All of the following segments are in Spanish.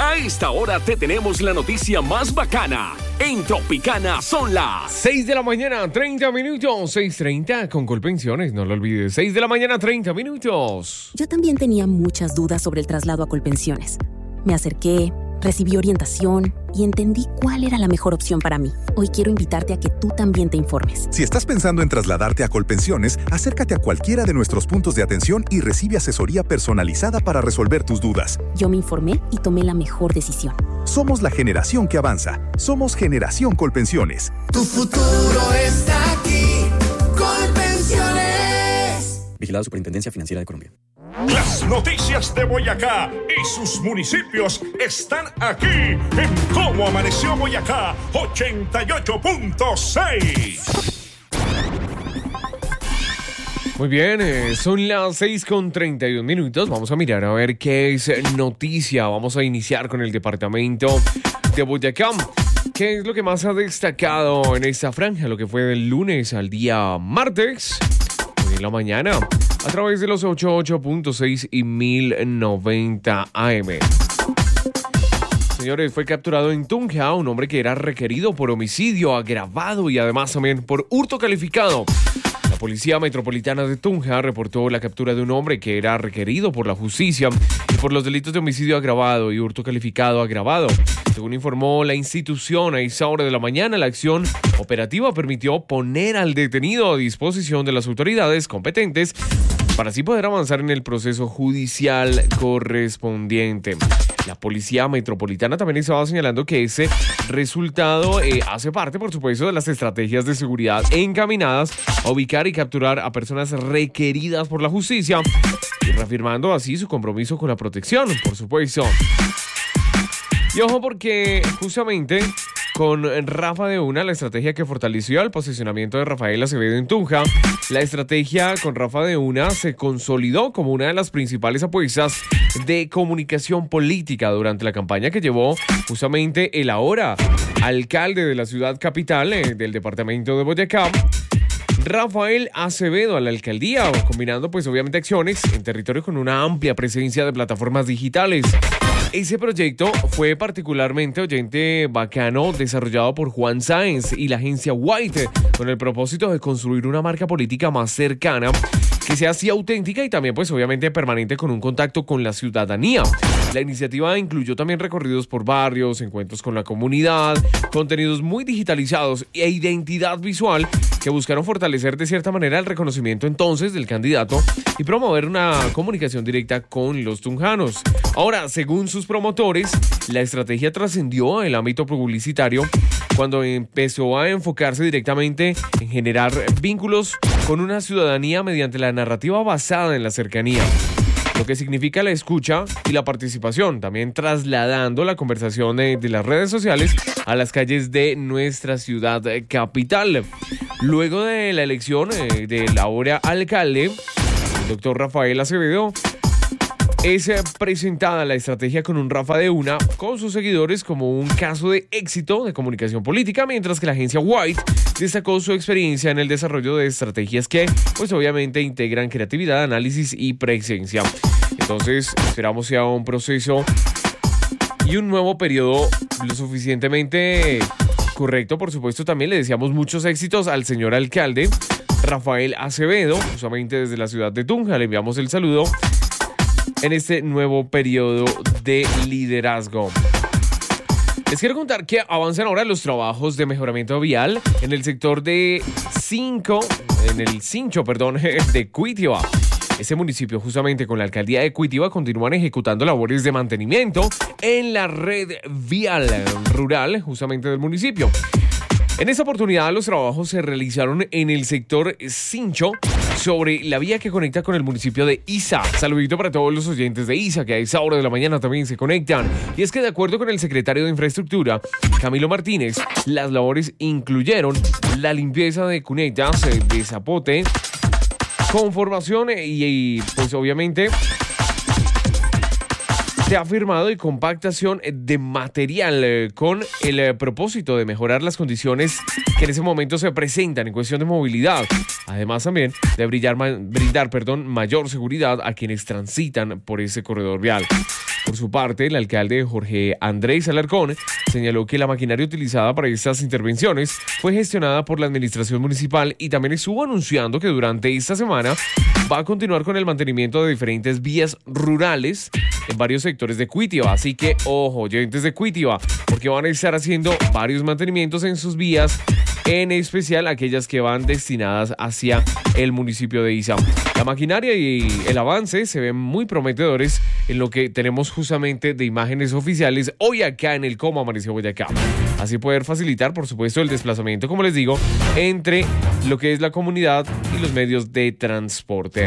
A esta hora te tenemos la noticia más bacana. En Tropicana son las 6 de la mañana, 30 minutos. 6:30 con Colpensiones, no lo olvides. 6 de la mañana, 30 minutos. Yo también tenía muchas dudas sobre el traslado a Colpensiones. Me acerqué, recibí orientación y entendí cuál era la mejor opción para mí. Hoy quiero invitarte a que tú también te informes. Si estás pensando en trasladarte a Colpensiones, acércate a cualquiera de nuestros puntos de atención y recibe asesoría personalizada para resolver tus dudas. Yo me informé y tomé la mejor decisión. Somos la generación que avanza. Somos Generación Colpensiones. Tu futuro está aquí. Colpensiones. Vigilado Superintendencia Financiera de Colombia. Las noticias de Boyacá y sus municipios están aquí en Cómo Amaneció Boyacá 88.6. Muy bien, son las 6:31 minutos. Vamos a mirar a ver qué es noticia. Vamos a iniciar con el departamento de Boyacá. ¿Qué es lo que más ha destacado en esta franja? Lo que fue del lunes al día martes, hoy en la mañana, a través de los 88.6 y 1090 AM. Señores, fue capturado en Tunja un hombre que era requerido por homicidio agravado y además también por hurto calificado. La Policía Metropolitana de Tunja reportó la captura de un hombre que era requerido por la justicia y por los delitos de homicidio agravado y hurto calificado agravado. Según informó la institución, a esa hora de la mañana, la acción operativa permitió poner al detenido a disposición de las autoridades competentes para así poder avanzar en el proceso judicial correspondiente. La Policía Metropolitana también estaba señalando que ese resultado hace parte, por supuesto, de las estrategias de seguridad encaminadas a ubicar y capturar a personas requeridas por la justicia y reafirmando así su compromiso con la protección, por supuesto. Y ojo porque justamente con Rafa de Una, la estrategia que fortaleció el posicionamiento de Rafael Acevedo en Tunja, la estrategia con Rafa de Una se consolidó como una de las principales apuestas de comunicación política durante la campaña que llevó justamente el ahora alcalde de la ciudad capital del departamento de Boyacá, Rafael Acevedo, a la alcaldía, combinando pues obviamente acciones en territorio con una amplia presencia de plataformas digitales. Ese proyecto fue particularmente bacano, desarrollado por Juan Sáenz y la agencia White, con el propósito de construir una marca política más cercana, que sea así auténtica y también pues obviamente permanente, con un contacto con la ciudadanía. La iniciativa incluyó también recorridos por barrios, encuentros con la comunidad, contenidos muy digitalizados e identidad visual que buscaron fortalecer de cierta manera el reconocimiento entonces del candidato y promover una comunicación directa con los tunjanos. Ahora, según sus promotores, la estrategia trascendió el ámbito publicitario cuando empezó a enfocarse directamente en generar vínculos con una ciudadanía mediante la narrativa basada en la cercanía, lo que significa la escucha y la participación, también trasladando la conversación de las redes sociales a las calles de nuestra ciudad capital. Luego de la elección del ahora alcalde, el doctor Rafael Acevedo, es presentada la estrategia con un Rafa de Una con sus seguidores como un caso de éxito de comunicación política, mientras que la agencia White destacó su experiencia en el desarrollo de estrategias que, pues obviamente, integran creatividad, análisis y presencia. Entonces, esperamos sea un proceso y un nuevo periodo lo suficientemente correcto. Por supuesto, también le deseamos muchos éxitos al señor alcalde Rafael Acevedo, justamente desde la ciudad de Tunja. Le enviamos el saludo en este nuevo periodo de liderazgo. Les quiero contar que avanzan ahora los trabajos de mejoramiento vial en el sector de Cincho, de Cuitiba. Este municipio, justamente con la alcaldía de Cuitiba, continúan ejecutando labores de mantenimiento en la red vial rural justamente del municipio. En esta oportunidad, los trabajos se realizaron en el sector Cincho, sobre la vía que conecta con el municipio de Iza. Saludito para todos los oyentes de Iza, que a esa hora de la mañana también se conectan. Y es que, de acuerdo con el secretario de Infraestructura, Camilo Martínez, las labores incluyeron la limpieza de cunetas, de zapote, conformación y pues obviamente de afirmado y compactación de material con el propósito de mejorar las condiciones que en ese momento se presentan en cuestión de movilidad. Además también de brindar mayor seguridad a quienes transitan por ese corredor vial. Por su parte, el alcalde Jorge Andrés Alarcón señaló que la maquinaria utilizada para estas intervenciones fue gestionada por la administración municipal y también estuvo anunciando que durante esta semana va a continuar con el mantenimiento de diferentes vías rurales en varios sectores de Cuitiba. Así que, ojo, oyentes de Cuitiba, porque van a estar haciendo varios mantenimientos en sus vías, en especial aquellas que van destinadas hacia el municipio de Izá. La maquinaria y el avance se ven muy prometedores en lo que tenemos justamente de imágenes oficiales hoy acá en el Cómo Amaneció Boyacá. Así poder facilitar, por supuesto, el desplazamiento, como les digo, entre lo que es la comunidad y los medios de transporte.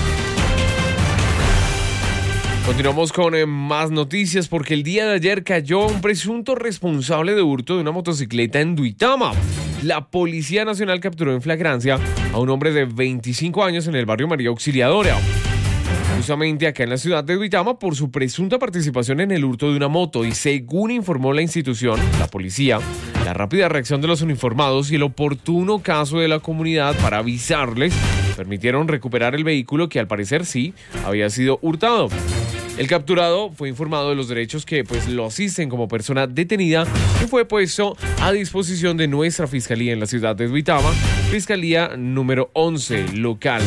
Continuamos con más noticias porque el día de ayer cayó un presunto responsable de hurto de una motocicleta en Duitama. La Policía Nacional capturó en flagrancia a un hombre de 25 años en el barrio María Auxiliadora, justamente acá en la ciudad de Duitama, por su presunta participación en el hurto de una moto. Y según informó la institución, la policía, la rápida reacción de los uniformados y el oportuno caso de la comunidad para avisarles permitieron recuperar el vehículo que al parecer sí había sido hurtado. El capturado fue informado de los derechos que lo asisten como persona detenida y fue puesto a disposición de nuestra fiscalía en la ciudad de Duitama, Fiscalía número 11 local.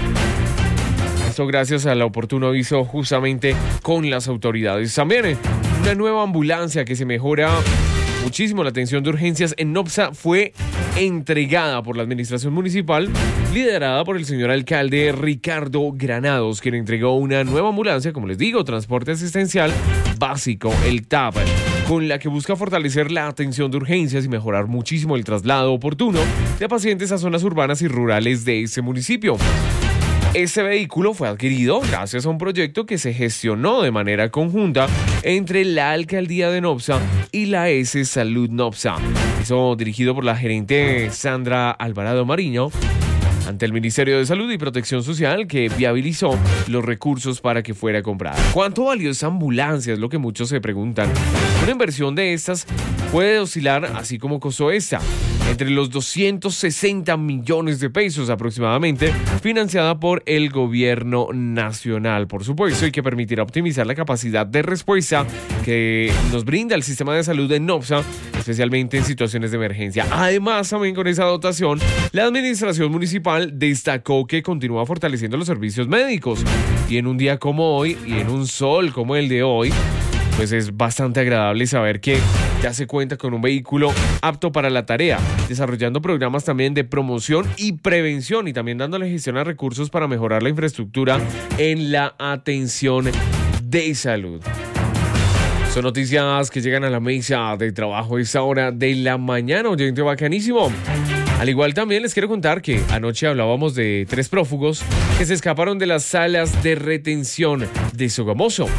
Esto gracias al oportuno aviso justamente con las autoridades. También una nueva ambulancia que se mejora muchísimo la atención de urgencias en Nopsa fue entregada por la administración municipal, liderada por el señor alcalde Ricardo Granados, quien entregó una nueva ambulancia, como les digo, transporte asistencial básico, el TAP, con la que busca fortalecer la atención de urgencias y mejorar muchísimo el traslado oportuno de pacientes a zonas urbanas y rurales de ese municipio. Este vehículo fue adquirido gracias a un proyecto que se gestionó de manera conjunta entre la Alcaldía de Nopsa y la S Salud Nopsa. Eso dirigido por la gerente Sandra Alvarado Mariño, ante el Ministerio de Salud y Protección Social, que viabilizó los recursos para que fuera comprada. ¿Cuánto valió esa ambulancia? Es lo que muchos se preguntan. Una inversión de estas puede oscilar, así como costó esta, entre los 260 millones de pesos aproximadamente, financiada por el gobierno nacional, por supuesto, y que permitirá optimizar la capacidad de respuesta que nos brinda el sistema de salud de Nopsa, especialmente en situaciones de emergencia. Además, también con esa dotación, la administración municipal destacó que continúa fortaleciendo los servicios médicos. Y en un día como hoy, y en un sol como el de hoy, pues es bastante agradable saber que ya se cuenta con un vehículo apto para la tarea, desarrollando programas también de promoción y prevención y también dándole gestión a recursos para mejorar la infraestructura en la atención de salud. Son noticias que llegan a la mesa de trabajo a esta hora de la mañana, oyente bacanísimo. Al igual también les quiero contar que anoche hablábamos de 3 prófugos que se escaparon de las salas de retención de Sogamoso.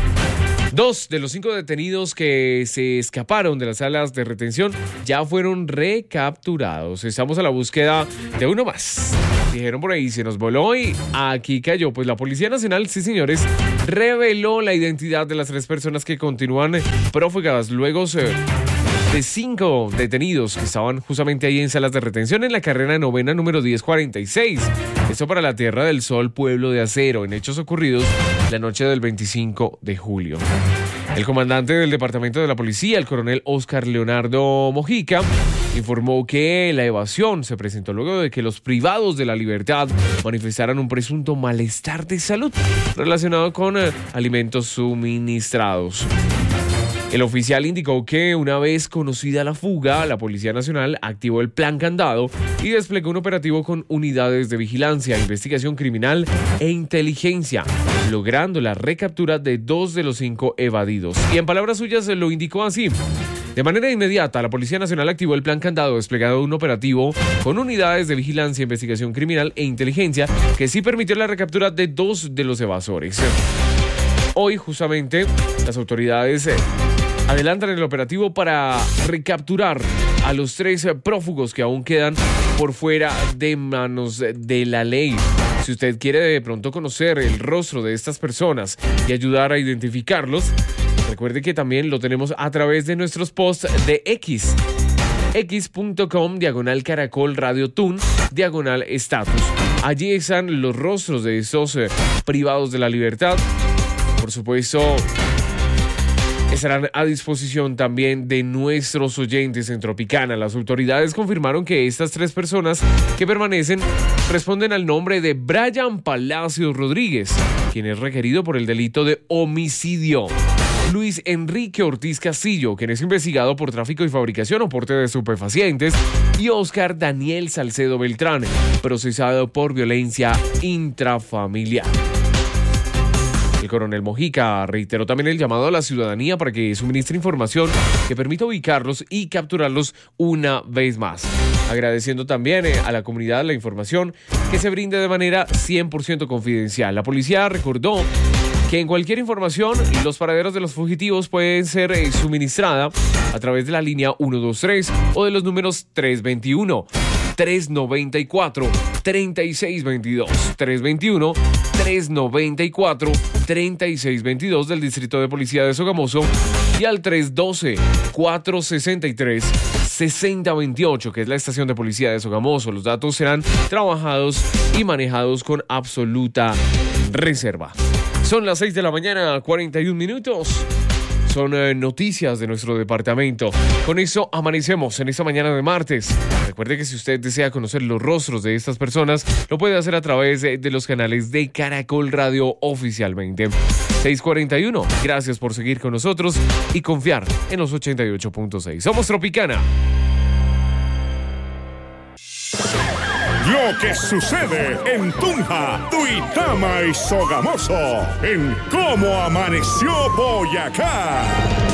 2 de los 5 detenidos que se escaparon de las salas de retención ya fueron recapturados. Estamos a la búsqueda de uno más. Dijeron por ahí, se nos voló y aquí cayó. Pues la Policía Nacional, sí señores, reveló la identidad de las 3 personas que continúan prófugas luego de 5 detenidos que estaban justamente ahí en salas de retención en la carrera novena número 1046. Esto para la Tierra del Sol, Pueblo de Acero, en hechos ocurridos la noche del 25 de julio. El comandante del Departamento de la Policía, el coronel Oscar Leonardo Mojica, informó que la evasión se presentó luego de que los privados de la libertad manifestaran un presunto malestar de salud relacionado con alimentos suministrados. El oficial indicó que una vez conocida la fuga, la Policía Nacional activó el Plan Candado y desplegó un operativo con unidades de vigilancia, investigación criminal e inteligencia, logrando la recaptura de 2 de los 5 evadidos. Y en palabras suyas se lo indicó así. De manera inmediata, la Policía Nacional activó el Plan Candado, desplegado un operativo con unidades de vigilancia, investigación criminal e inteligencia, que sí permitió la recaptura de 2 de los evasores. Hoy, justamente, las autoridades adelantan el operativo para recapturar a los 3 prófugos que aún quedan por fuera de manos de la ley. Si usted quiere de pronto conocer el rostro de estas personas y ayudar a identificarlos, recuerde que también lo tenemos a través de nuestros posts de X. x.com/Caracol Radio Tun /estatus. Allí están los rostros de esos privados de la libertad. Por supuesto, estarán a disposición también de nuestros oyentes en Tropicana. Las autoridades confirmaron que estas 3 personas que permanecen responden al nombre de Brian Palacios Rodríguez, quien es requerido por el delito de homicidio. Luis Enrique Ortiz Castillo, quien es investigado por tráfico y fabricación o porte de estupefacientes, y Oscar Daniel Salcedo Beltrán, procesado por violencia intrafamiliar. El coronel Mojica reiteró también el llamado a la ciudadanía para que suministre información que permita ubicarlos y capturarlos una vez más. Agradeciendo también a la comunidad la información que se brinde de manera 100% confidencial. La policía recordó que en cualquier información los paraderos de los fugitivos pueden ser suministrada a través de la línea 123 o de los números 321, 394, 3622, 321, 394, 3622 del Distrito de Policía de Sogamoso y al 312-463-6028, que es la estación de policía de Sogamoso. Los datos serán trabajados y manejados con absoluta reserva. Son las 6 de la mañana, 41 minutos. Son noticias de nuestro departamento. Con eso amanecemos en esta mañana de martes. Recuerde que si usted desea conocer los rostros de estas personas, lo puede hacer a través de los canales de Caracol Radio oficialmente. 6:41. Gracias por seguir con nosotros y confiar en los 88.6. Somos Tropicana. Lo que sucede en Tunja, Duitama y Sogamoso, en Cómo Amaneció Boyacá.